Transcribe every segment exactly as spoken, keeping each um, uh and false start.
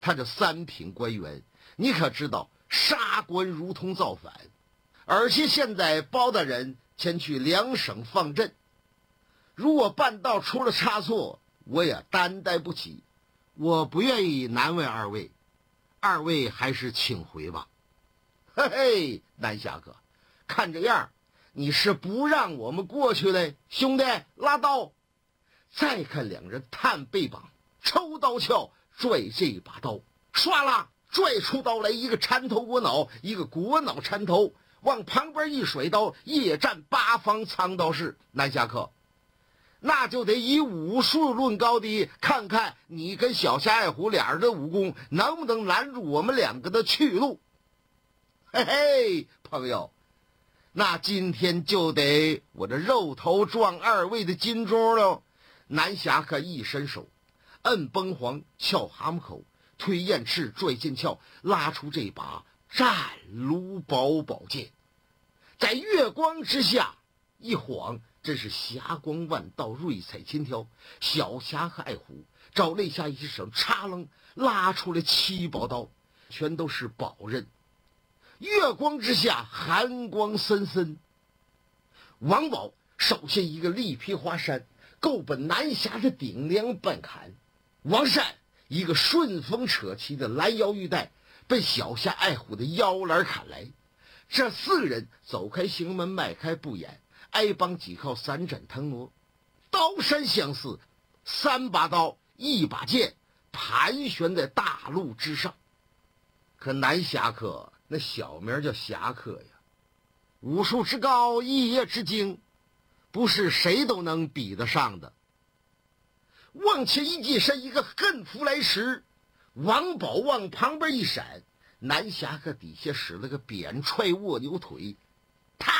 他这三品官员，你可知道杀官如同造反，而且现在包大人前去两省放赈，如果办道出了差错，我也担待不起，我不愿意难为二位，二位还是请回吧。嘿嘿，南侠客，看这样你是不让我们过去嘞？兄弟，拉刀！再看两人探背膀，抽刀鞘，拽这把刀，唰啦拽出刀来，一个缠头裹脑，一个裹脑缠头，往旁边一甩刀，夜战八方藏刀式。南侠客，那就得以武术论高低，看看你跟小夏爱虎俩人的武功能不能拦住我们两个的去路。嘿嘿，朋友，那今天就得我这肉头撞二位的金钟了。南侠客一伸手，摁崩簧，撬蛤蟆口，推燕翅，拽剑鞘，拉出这把战卢宝宝剑，在月光之下一晃，真是霞光万道，瑞彩千条。小侠和爱虎找肋下一声插楞，拉出了七宝刀，全都是宝刃。月光之下，寒光森森。王宝手下一个力劈华山，够本南侠的顶梁半砍。王善一个顺风扯旗的拦腰玉带，被小侠爱虎的腰篮砍来。这四个人走开行门，迈开步眼，挨帮几靠三斩腾挪，刀山相似，三把刀一把剑盘旋在大路之上。可南侠客那小名叫侠客呀，武术之高，一夜之精，不是谁都能比得上的。往前一近身，一个恨符来时，王宝往旁边一闪，南侠客底下使了个扁踹卧牛腿，啪！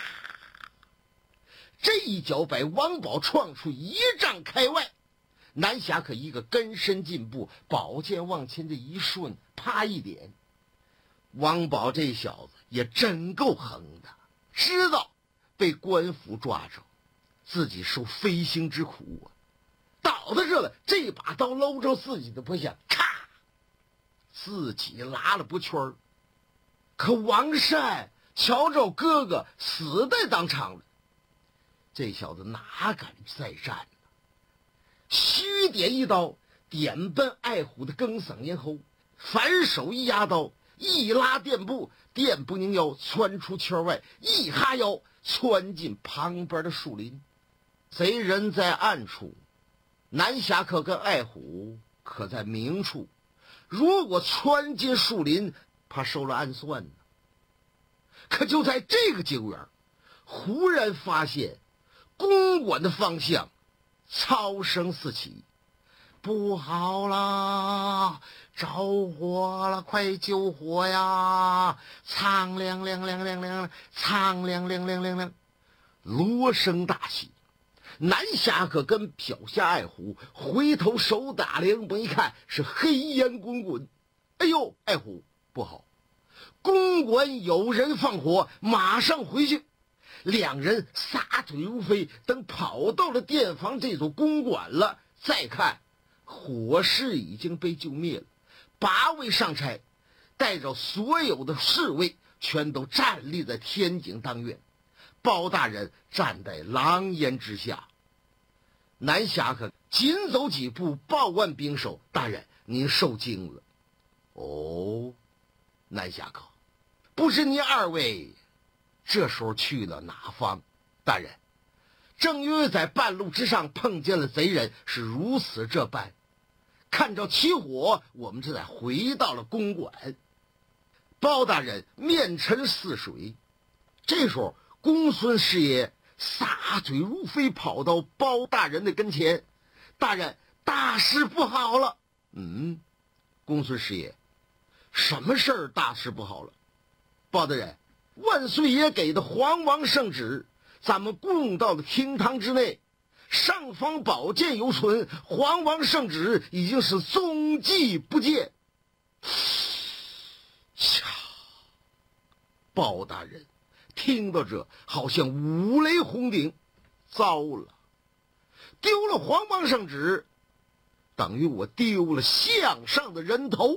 这一脚把王宝撞出一丈开外。南侠客一个跟身进步，宝剑往前的一顺，啪一点。王宝这小子也真够横的，知道被官府抓着，自己受飞星之苦啊！倒在这了，这把刀搂着自己的脖项，咔，自己拉了不圈儿。可王善瞧着哥哥死在当场了，这小子哪敢再战呢？虚点一刀，点奔爱虎的更嗓咽喉，反手一压刀，一拉垫步，垫步拧腰，窜出圈外，一哈腰，窜进旁边的树林。贼人在暗处，南侠客跟爱虎可在明处，如果窜进树林，怕受了暗算呢。可就在这个景缘，忽然发现公馆的方向嘈声四起，不好啦，着火了，快救火呀！苍亮亮亮亮亮，苍亮亮亮亮亮，锣声大起。南侠客跟小侠爱虎回头手打凉风，一看是黑烟滚滚。哎呦，爱虎不好，公馆有人放火，马上回去。两人撒腿如飞，等跑到了店房这座公馆了，再看火势已经被救灭了。八位上差带着所有的侍卫全都站立在天井当院，包大人站在狼烟之下。南侠客紧走几步，报万兵手：“大人，您受惊了。”哦，南侠客，不知您二位这时候去了哪方？大人，正因为在半路之上碰见了贼人，是如此这般。看着起火，我们这才回到了公馆。包大人面沉似水。这时候公孙师爷撒腿如飞，跑到包大人的跟前：“大人，大事不好了！”嗯，公孙师爷，什么事儿大事不好了？包大人，万岁爷给的皇王圣旨，咱们供到了厅堂之内，上方宝剑犹存，皇王圣旨已经是踪迹不见。呀，包大人听到这，好像五雷轰顶，糟了，丢了皇王圣旨， 等于我丢了项上的人头。